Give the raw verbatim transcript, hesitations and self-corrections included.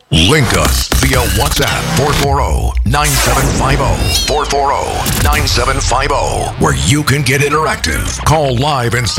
Link us via WhatsApp four four zero, nine seven five zero, four four zero, nine seven five zero, where you can get interactive. Call live and